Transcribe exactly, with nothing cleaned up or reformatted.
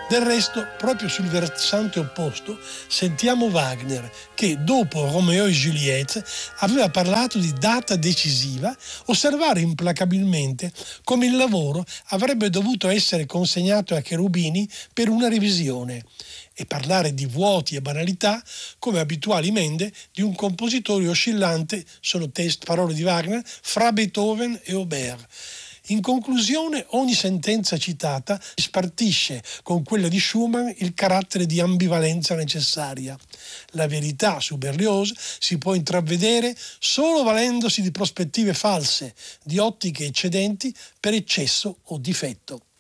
Del resto, proprio sul versante opposto, sentiamo Wagner che, dopo Romeo e Juliette, aveva parlato di data decisiva, osservare implacabilmente come il lavoro avrebbe dovuto essere consegnato a Cherubini per una revisione e parlare di vuoti e banalità come abituali mende di un compositore oscillante, sono test parole di Wagner, fra Beethoven e Aubert. In conclusione, ogni sentenza citata spartisce con quella di Schumann il carattere di ambivalenza necessaria. La verità su Berlioz si può intravedere solo valendosi di prospettive false, di ottiche eccedenti per eccesso o difetto.